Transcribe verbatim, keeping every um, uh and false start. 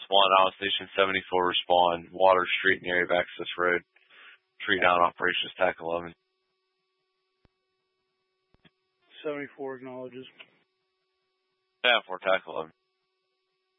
Swan Island Station seventy-four respond. Water Street and area of Access Road. Tree down operations, T A C eleven. seventy-four acknowledges. Yeah, for T A C eleven.